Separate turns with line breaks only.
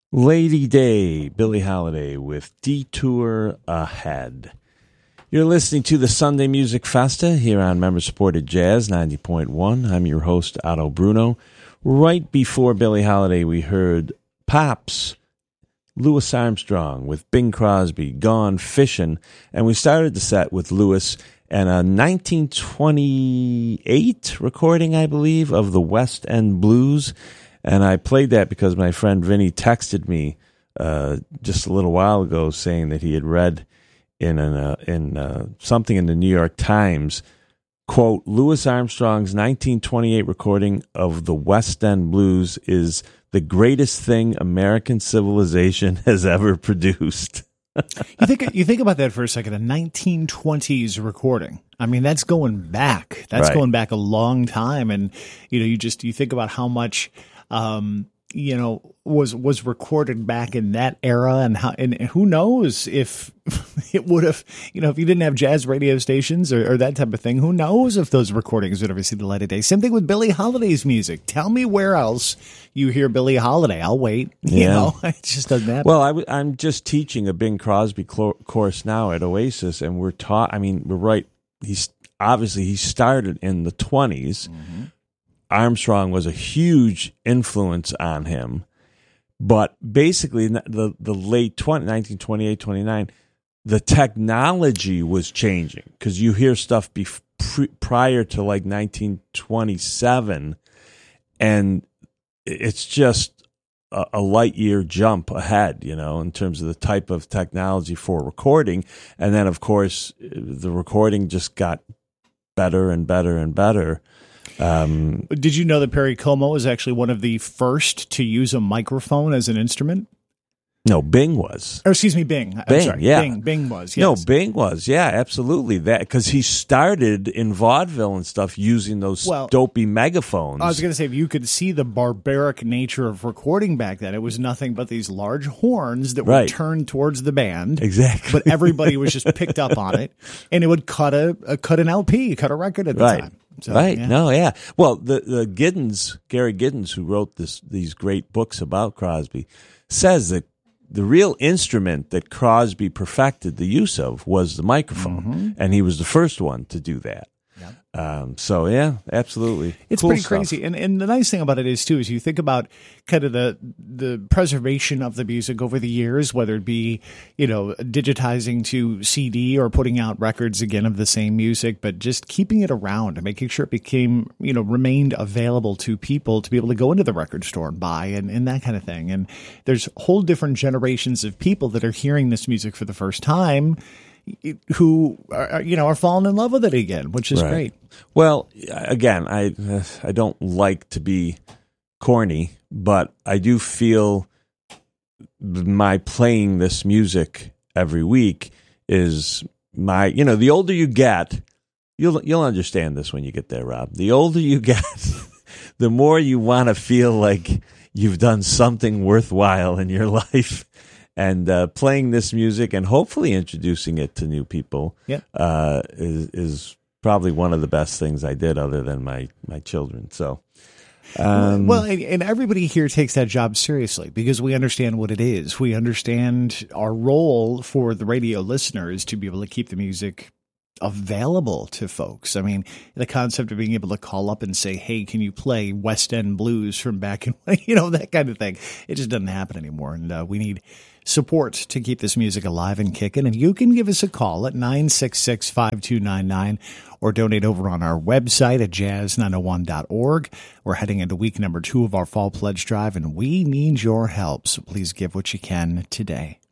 Lady Day, Billie Holiday with Detour Ahead. You're listening to the Sunday Music Festa here on member-supported Jazz 90.1. I'm your host, Otto Bruno. Right before Billie Holiday, we heard Pops, Louis Armstrong with Bing Crosby, Gone Fishin', and we started the set with Louis and a 1928 recording, I believe, of the West End Blues. And I played that because my friend Vinny texted me just a little while ago saying that he had read in something in the New York Times, quote, Louis Armstrong's 1928 recording of the West End Blues is the greatest thing American civilization has ever produced.
You think about that for a second, a 1920s recording. I mean, that's going back. That's going back a long time. And, you think about how much was recorded back in that era, and who knows if it would have, if you didn't have jazz radio stations or that type of thing, who knows if those recordings would ever see the light of day. Same thing with Billie Holiday's music. Tell me where else you hear Billie Holiday. I'll wait. It just doesn't happen.
Well, I'm just teaching a Bing Crosby course now at Oasis, and we're right. He started in the 20s. Mm-hmm. Armstrong was a huge influence on him, but basically the late 1928, 29, the technology was changing because you hear stuff prior to like 1927, and it's just a light year jump ahead, in terms of the type of technology for recording. And then, of course, the recording just got better and better and better.
Did you know that Perry Como was actually one of the first to use a microphone as an instrument?
No, Bing was.
Or excuse me, Bing. I'm sorry.
Yeah.
Bing was, yes.
No, Bing was, yeah, absolutely. That because he started in vaudeville and stuff using those dopey megaphones.
I was going to say, if you could see the barbaric nature of recording back then, it was nothing but these large horns that would turn towards the band.
Exactly.
But everybody was just picked up on it, and it would cut an LP, cut a record at the time. So,
right.
Yeah.
No, yeah. Well, the Gary Giddens, who wrote these great books about Crosby, says that the real instrument that Crosby perfected the use of was the microphone, and he was the first one to do that. Yep. So, yeah, absolutely.
It's
cool
pretty
stuff.
crazy. And the nice thing about it is, too, is you think about kind of the preservation of the music over the years, whether it be, digitizing to CD or putting out records again of the same music, but just keeping it around and making sure it became, remained available to people to be able to go into the record store and buy and that kind of thing. And there's whole different generations of people that are hearing this music for the first time who are falling in love with it again, which is great.
Well, again, I don't like to be corny, but I do feel my playing this music every week is my, the older you get, you'll understand this when you get there, Rob. The older you get, the more you want to feel like you've done something worthwhile in your life. And playing this music and hopefully introducing it to new people is probably one of the best things I did, other than my children. So,
and everybody here takes that job seriously because we understand what it is. We understand our role for the radio listeners to be able to keep the music available to folks. I mean, the concept of being able to call up and say, hey, can you play West End Blues from back in, that kind of thing. It just doesn't happen anymore. And we need support to keep this music alive and kicking. And you can give us a call at 966-5299 or donate over on our website at jazz901.org. We're heading into week number 2 of our Fall Pledge Drive, and we need your help. So please give what you can today.